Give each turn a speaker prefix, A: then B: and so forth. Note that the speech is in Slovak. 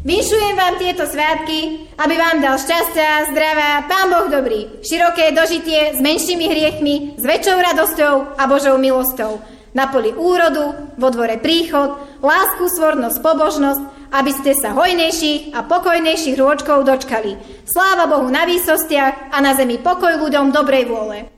A: Vinšujem vám tieto sviatky, aby vám dal šťastia, zdravia, Pán Boh dobrý, široké dožitie s menšími hriechmi, s väčšou radosťou a Božou milosťou. Na poli úrodu, vo dvore príchod, lásku, svornosť, pobožnosť, aby ste sa hojnejších a pokojnejších rôčkov dočkali. Sláva Bohu na výsostiach a na zemi pokoj ľuďom dobrej vôle.